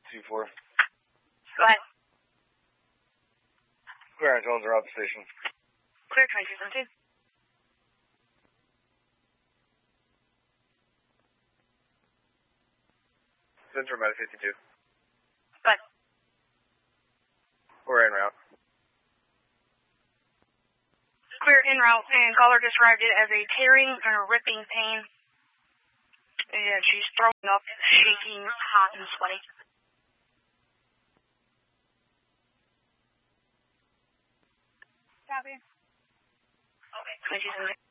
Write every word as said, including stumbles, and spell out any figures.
two four. Go ahead. Clear intelligence are out the station. Clear twenty-two seventeen. Central Med fifty-two. Go ahead. We're en route. Clear en route, and caller described it as a tearing and a ripping pain. And she's throwing up, shaking, hot and sweaty. Copy. Okay, twenty-two seventeen.